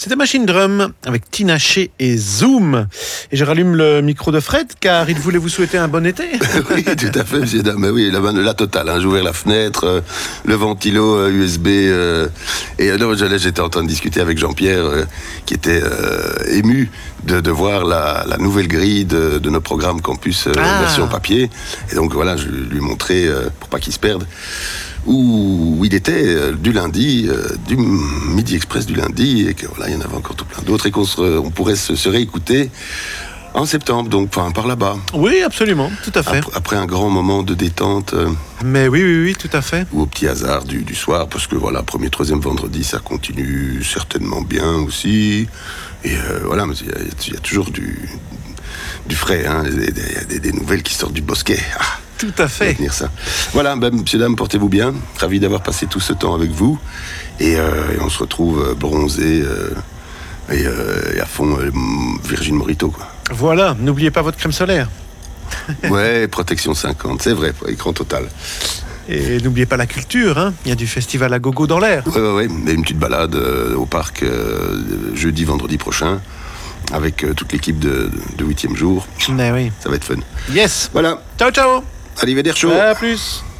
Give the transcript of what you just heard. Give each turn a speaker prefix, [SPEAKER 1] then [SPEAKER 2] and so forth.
[SPEAKER 1] C'était Machine Drum avec Tinashe et Zoom. Et je rallume le micro de Fred car il voulait vous souhaiter un bon été.
[SPEAKER 2] Oui, tout à fait, monsieur Dame. Mais oui, la totale. J'ai ouvert la fenêtre, le ventilo USB. Et alors, j'étais en train de discuter avec Jean-Pierre qui était ému de voir la nouvelle grille de nos programmes campus version papier. Et donc voilà, je lui montrais, pour pas qu'il se perde, où il était du lundi, du Midi Express du lundi, et que voilà, il y en avait encore tout plein d'autres, et qu'on pourrait se réécouter en septembre, donc par là-bas.
[SPEAKER 1] Oui, absolument, tout à fait.
[SPEAKER 2] Après un grand moment de détente.
[SPEAKER 1] Mais oui, tout à fait.
[SPEAKER 2] Ou au petit hasard du soir, parce que voilà, premier, troisième vendredi, ça continue certainement bien aussi. Et voilà, mais il y a toujours du frais, hein, des nouvelles qui sortent du bosquet.
[SPEAKER 1] Tout à fait.
[SPEAKER 2] Ça. Voilà, messieurs, dames, portez-vous bien. Ravi d'avoir passé tout ce temps avec vous. Et on se retrouve bronzé et à fond Virgin Morito, quoi.
[SPEAKER 1] Voilà, n'oubliez pas votre crème solaire.
[SPEAKER 2] Ouais, protection 50, c'est vrai, écran total.
[SPEAKER 1] Et n'oubliez pas la culture, hein. Il y a du festival à gogo dans l'air.
[SPEAKER 2] Ouais. Et une petite balade au parc jeudi, vendredi prochain, avec toute l'équipe de 8e jour.
[SPEAKER 1] Mais oui.
[SPEAKER 2] Ça va être fun.
[SPEAKER 1] Yes.
[SPEAKER 2] Voilà.
[SPEAKER 1] Ciao.
[SPEAKER 2] Arrivederci.
[SPEAKER 1] À plus.